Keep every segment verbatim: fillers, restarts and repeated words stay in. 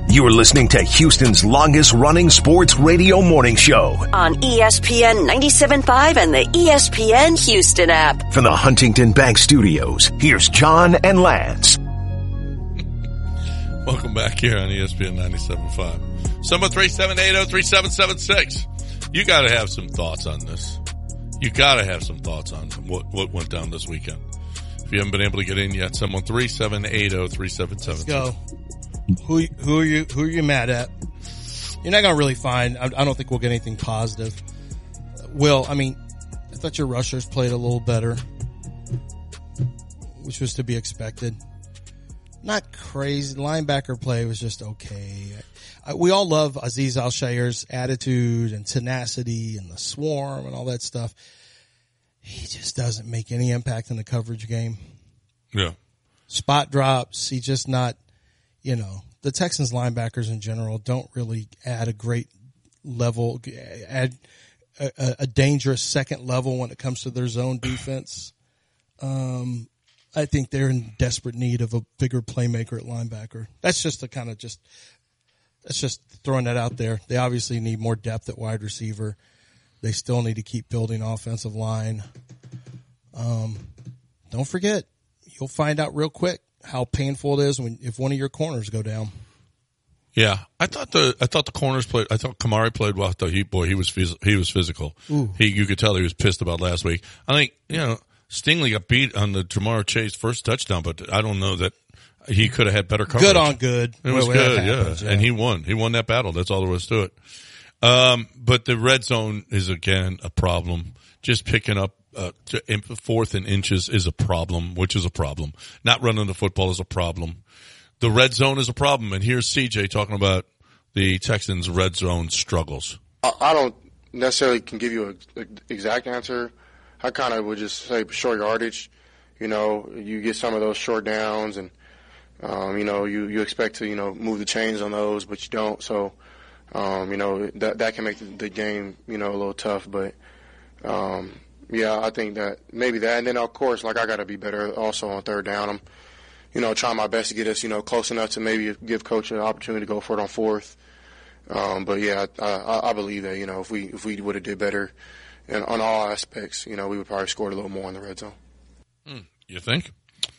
You're listening to Houston's longest-running sports radio morning show on E S P N ninety-seven point five and the E S P N Houston app. From the Huntington Bank Studios, here's John and Lance. Welcome back here on E S P N ninety-seven point five. seven three seven, eight oh three seven seven six. You got to have some thoughts on this. You got to have some thoughts on what, what went down this weekend. If you haven't been able to get in yet, seven three seven, eight oh three seven seven six. Let's go. Who who are you who are you mad at? You're not gonna really find. I, I don't think we'll get anything positive. Will, I mean, I thought your rushers played a little better, which was to be expected. Not crazy. Linebacker play was just okay. I, we all love Azeez Al-Shaair's attitude and tenacity and the swarm and all that stuff. He just doesn't make any impact in the coverage game. Yeah. Spot drops. He just not. You know, the Texans linebackers in general don't really add a great level, add a, a dangerous second level when it comes to their zone defense. Um, I think they're in desperate need of a bigger playmaker at linebacker. That's just the kind of just, that's just throwing that out there. They obviously need more depth at wide receiver. They still need to keep building offensive line. Um, don't forget, you'll find out real quick how painful it is when if one of your corners go down. Yeah, I thought the I thought the corners played. I thought Kamari played well. I thought he boy he was phys- he was physical. Ooh. He you could tell he was pissed about last week. I think you know Stingley got beat on the Jamar Chase first touchdown, but I don't know that he could have had better coverage. Good on good. It was well, good, happens, yeah. yeah. And he won. He won that battle. That's all there was to it. Um, but the red zone is again a problem. Just picking up. Uh, to, fourth and inches is a problem, which is a problem. Not running the football is a problem. The red zone is a problem, and here's C J talking about the Texans' red zone struggles. I, I don't necessarily can give you an exact answer. I kind of would just say short yardage. You know, you get some of those short downs, and um, you know, you, you expect to you know move the chains on those, but you don't. So, um, you know, that that can make the, the game you know a little tough, but. Um, Yeah, I think that maybe that. And then, of course, like I got to be better also on third down. I'm, you know, trying my best to get us, you know, close enough to maybe give Coach an opportunity to go for it on fourth. Um, but, yeah, I, I, I believe that, you know, if we if we would have did better and on all aspects, you know, we would probably scored a little more in the red zone. Hmm, you think?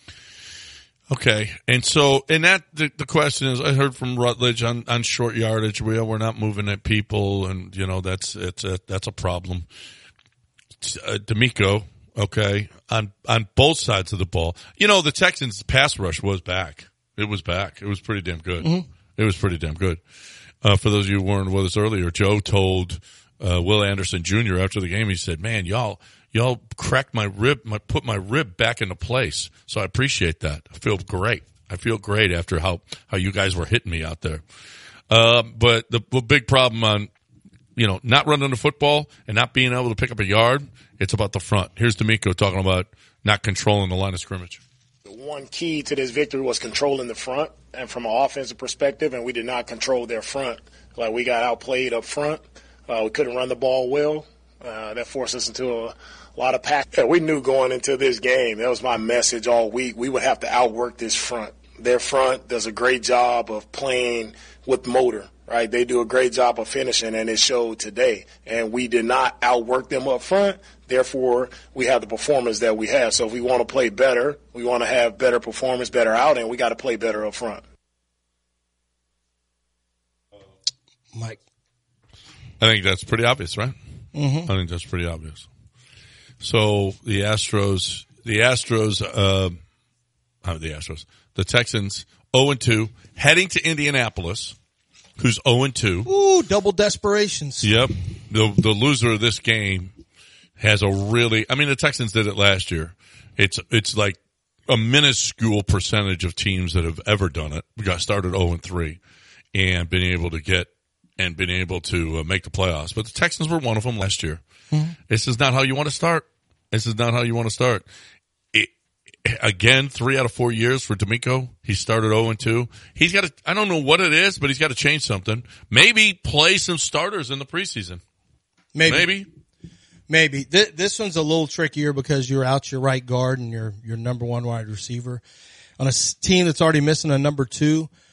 Okay. And so, and that, the, the question is, I heard from Rutledge on, on short yardage, we, we're not moving at people, and, you know, that's, it's a, that's a problem. Uh, D'Amico, okay, on on both sides of the ball. You know, the Texans' pass rush was back. It was back. It was pretty damn good. Mm-hmm. It was pretty damn good. Uh, for those of you who weren't with us earlier, Joe told uh, Will Anderson Junior after the game, he said, man, y'all y'all cracked my rib, my, put my rib back into place. So I appreciate that. I feel great. I feel great after how, how you guys were hitting me out there. Uh, but the, the big problem on you know, not running the football and not being able to pick up a yard, it's about the front. Here's D'Amico talking about not controlling the line of scrimmage. The one key to this victory was controlling the front, and from an offensive perspective, and we did not control their front. Like, we got outplayed up front. Uh, we couldn't run the ball well. Uh, that forced us into a, a lot of pack. Yeah, we knew going into this game, that was my message all week, we would have to outwork this front. Their front does a great job of playing with motor. Right, they do a great job of finishing, and it showed today. And we did not outwork them up front. Therefore, we have the performance that we have. So if we want to play better, we want to have better performance, better outing, we got to play better up front. Mike. I think that's pretty obvious, right? Mm-hmm. I think that's pretty obvious. So the Astros, the Astros, uh, uh, the Astros, the Texans, oh and two, heading to Indianapolis. Who's oh and two. Ooh, double desperations. Yep. The the loser of this game has a really, I mean, the Texans did it last year. It's it's like a minuscule percentage of teams that have ever done it. We got started oh and three and been able to get and been able to uh, make the playoffs. But the Texans were one of them last year. Mm-hmm. This is not how you want to start. This is not how you want to start. It, again, three out of four years for D'Amico. He started oh and two. He's got to, I don't know what it is, but he's got to change something. Maybe play some starters in the preseason. Maybe. Maybe. Maybe. Th- this one's a little trickier because you're out your right guard and your your number one wide receiver on a team that's already missing a number two.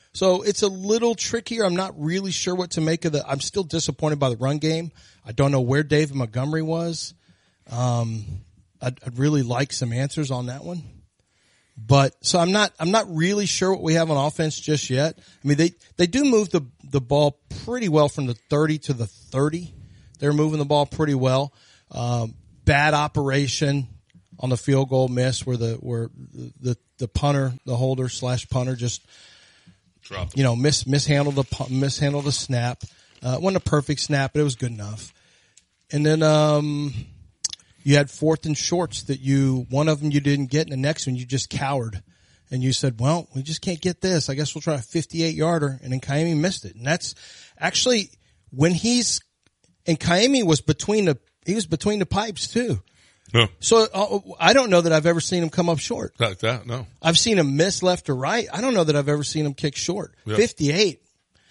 So it's a little trickier. I'm not really sure what to make of the, I'm still disappointed by the run game. I don't know where David Montgomery was. Um, I'd, I'd really like some answers on that one. But, so I'm not, I'm not really sure what we have on offense just yet. I mean, they, they do move the, the ball pretty well from the thirty to the thirty. They're moving the ball pretty well. Um, bad operation on the field goal miss where the, where the, the punter, the holder slash punter just, Dropped. you know, mis, mishandled the, mishandled the snap. Uh, it wasn't a perfect snap, but it was good enough. And then, um, you had fourth and shorts that you, one of them you didn't get, and the next one you just cowered. And you said, well, we just can't get this. I guess we'll try a fifty-eight yarder. And then Kayemi missed it. And that's actually when he's, and Kayemi was between the, he was between the pipes too. No. So uh, I don't know that I've ever seen him come up short. Like that, no. I've seen him miss left or right. I don't know that I've ever seen him kick short. Yeah. fifty-eight.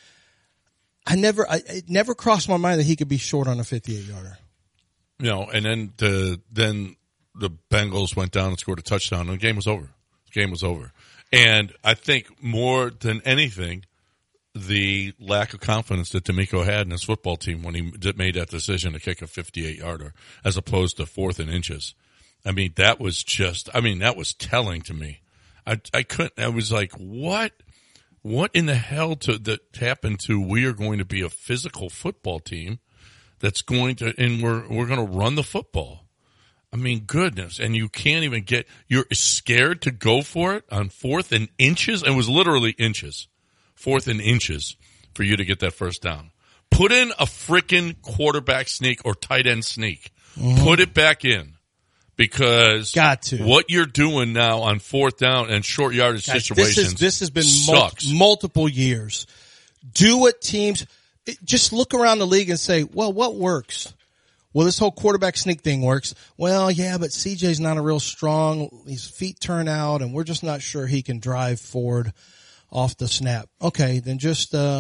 I never, I, it never crossed my mind that he could be short on a fifty-eight yarder. You know, and then the then the Bengals went down and scored a touchdown, and the game was over. The game was over. And I think more than anything, the lack of confidence that D'Amico had in his football team when he made that decision to kick a fifty-eight yarder as opposed to fourth and inches. I mean, that was just, I mean, that was telling to me. I, I couldn't, I was like, what? What in the hell to, that happened to we are going to be a physical football team that's going to, and we're, we're going to run the football. I mean, goodness. And you can't even get, you're scared to go for it on fourth and inches. It was literally inches, fourth and inches for you to get that first down. Put in a freaking quarterback sneak or tight end sneak. Mm-hmm. Put it back in because Got to. what you're doing now on fourth down and short yardage Guys, situations this, is, this has been sucks. mul- multiple years. Do what teams, it, just look around the league and say, well, what works? Well, this whole quarterback sneak thing works. Well, yeah, but C J's not a real strong, his feet turn out, and we're just not sure he can drive forward off the snap. Okay, then just, uh,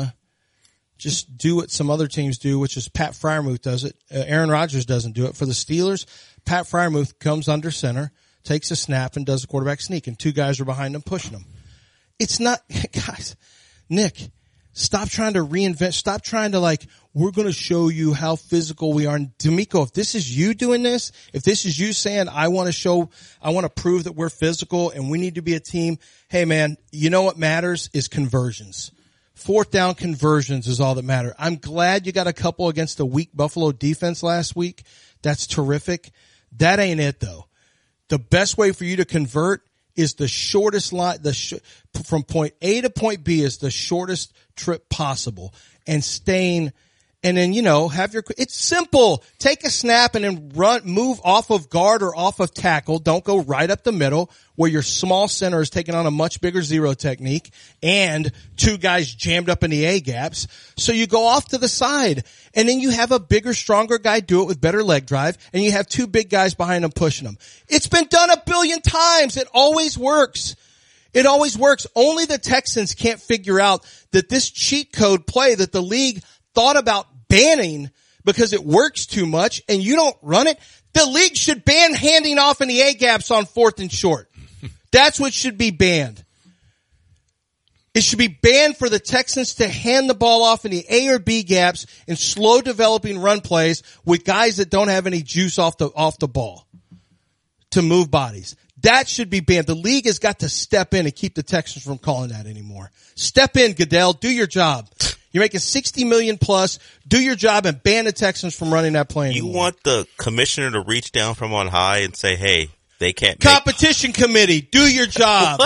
just do what some other teams do, which is Pat Freiermuth does it. Uh, Aaron Rodgers doesn't do it. For the Steelers, Pat Freiermuth comes under center, takes a snap, and does a quarterback sneak, and two guys are behind him pushing him. It's not, guys, Nick, stop trying to reinvent. Stop trying to like, we're going to show you how physical we are. And D'Amico, if this is you doing this, if this is you saying, I want to show, I want to prove that we're physical and we need to be a team. Hey man, you know what matters is conversions. Fourth down conversions is all that matter. I'm glad you got a couple against a weak Buffalo defense last week. That's terrific. That ain't it though. The best way for you to convert is the shortest line, the sh- from point A to point B is the shortest trip possible, and staying, and then, you know, have your, it's simple. Take a snap and then run, move off of guard or off of tackle. Don't go right up the middle where your small center is taking on a much bigger zero technique and two guys jammed up in the A gaps. So you go off to the side and then you have a bigger, stronger guy do it with better leg drive, and you have two big guys behind him pushing them. It's been done a billion times. It always works. It always works. Only the Texans can't figure out that this cheat code play that the league thought about banning because it works too much and you don't run it. The league should ban handing off in the A gaps on fourth and short. That's what should be banned. It should be banned for the Texans to hand the ball off in the A or B gaps in slow developing run plays with guys that don't have any juice off the, off the ball to move bodies. That should be banned. The league has got to step in and keep the Texans from calling that anymore. Step in, Goodell. Do your job. You're making sixty million plus. Do your job and ban the Texans from running that play anymore. You want the commissioner to reach down from on high and say, hey, they can't Competition make- committee, do your job.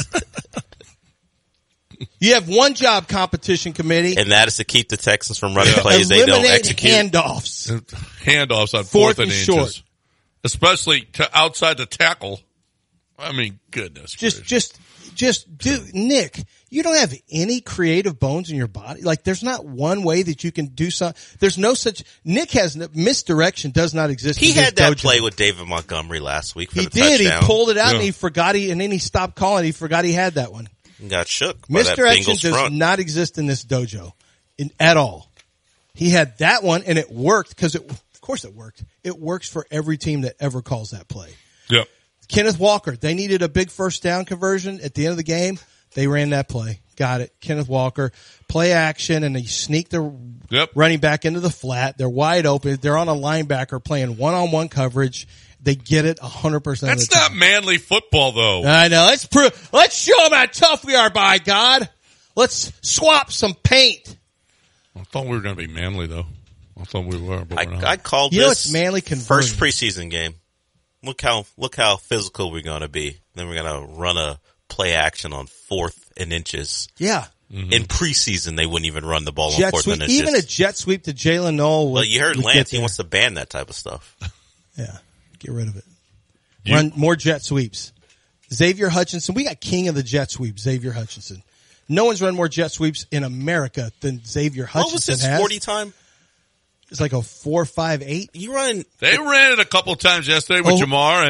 You have one job, competition committee. And that is to keep the Texans from running plays they don't execute. handoffs. Handoffs on Fourth fourth, and, and inches. short. Especially to outside the tackle. I mean, goodness. Just, gracious. just, just do, Nick, you don't have any creative bones in your body. Like, there's not one way that you can do something. There's no such, Nick has, misdirection does not exist. He in had this that dojo. play with David Montgomery last week for He the did. touchdown. He pulled it out Yeah. and he forgot he, and then he stopped calling. He forgot he had that one. He got shook by that Misdirection Bengals does front. not exist in this dojo in, at all. He had that one and it worked because it, of course it worked. It works for every team that ever calls that play. Yep. Kenneth Walker, they needed a big first down conversion at the end of the game. They ran that play. got it. Kenneth Walker, play action, and they sneak the Yep. running back into the flat. They're wide open. They're on a linebacker playing one-on-one coverage. They get it one hundred percent That's of the time. not manly football, though. I know. Let's prove, let's show them how tough we are, by God. Let's swap some paint. I thought we were going to be manly, though. I thought we were, but I, we're not. I called You know, this it's manly conversion. first preseason game. Look how look how physical we're going to be. Then we're going to run a play action on fourth and inches. Yeah. Mm-hmm. In preseason, they wouldn't even run the ball on Jet fourth sweep. and inches. Even a jet sweep to Jalen Noel. well, you heard would Lance. get He there. wants to ban that type of stuff. Yeah. Get rid of it. You- Run more jet sweeps. Xavier Hutchinson. We got king of the jet sweep, Xavier Hutchinson. No one's run more jet sweeps in America than Xavier Hutchinson What was his has. forty time? It's like a four, five, eight. You run They ran it a couple times yesterday with Oh. Jamar,